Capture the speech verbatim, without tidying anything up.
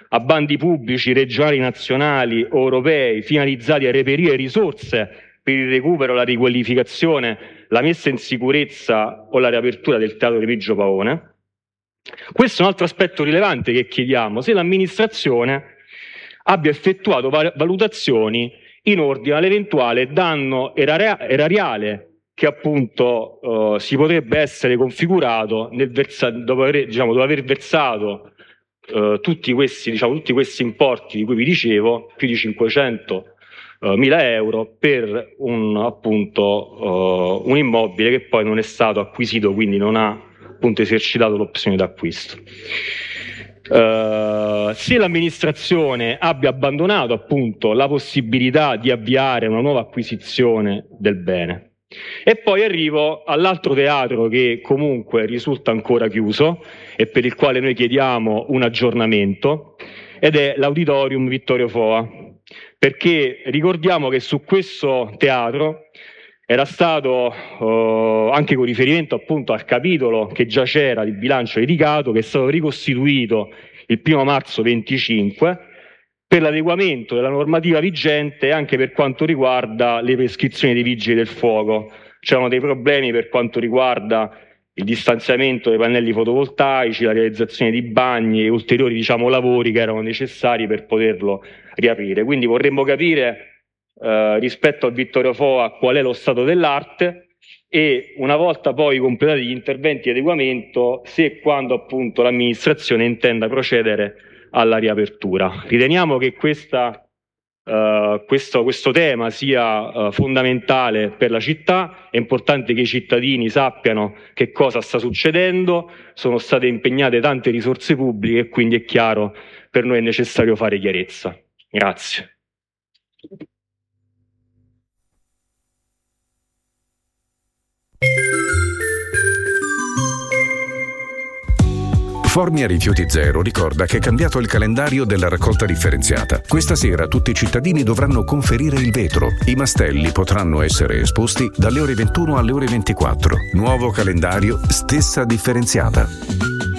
a bandi pubblici regionali, nazionali o europei finalizzati a reperire risorse per il recupero, la riqualificazione, la messa in sicurezza o la riapertura del Teatro Remigio Pavone. Questo è un altro aspetto rilevante che chiediamo: se l'amministrazione abbia effettuato valutazioni in ordine all'eventuale danno erariale che appunto uh, si potrebbe essere configurato nel versa- dopo, aver, diciamo, dopo aver versato uh, tutti, questi, diciamo, tutti questi importi di cui vi dicevo, più di cinquecentomila euro per un, appunto, uh, un immobile che poi non è stato acquisito, quindi non ha appunto esercitato l'opzione d'acquisto. Uh, se l'amministrazione abbia abbandonato appunto la possibilità di avviare una nuova acquisizione del bene. E poi arrivo all'altro teatro che comunque risulta ancora chiuso e per il quale noi chiediamo un aggiornamento, ed è l'Auditorium Vittorio Foa, perché ricordiamo che su questo teatro era stato, eh, anche con riferimento appunto al capitolo che già c'era di bilancio dedicato, che è stato ricostituito il primo marzo venticinque per l'adeguamento della normativa vigente anche per quanto riguarda le prescrizioni dei vigili del fuoco. C'erano dei problemi per quanto riguarda il distanziamento dei pannelli fotovoltaici, la realizzazione di bagni e ulteriori, diciamo, lavori che erano necessari per poterlo riaprire. Quindi vorremmo capire eh, rispetto al Vittorio Foa qual è lo stato dell'arte e, una volta poi completati gli interventi di adeguamento, se e quando appunto l'amministrazione intenda procedere alla riapertura. Riteniamo che questa, uh, questo, questo tema sia uh, fondamentale per la città, è importante che i cittadini sappiano che cosa sta succedendo, sono state impegnate tante risorse pubbliche e quindi è chiaro, per noi è necessario fare chiarezza. Grazie. Formia Rifiuti Zero ricorda che è cambiato il calendario della raccolta differenziata. Questa sera tutti i cittadini dovranno conferire il vetro. I mastelli potranno essere esposti dalle ore ventuno alle ore ventiquattro. Nuovo calendario, stessa differenziata.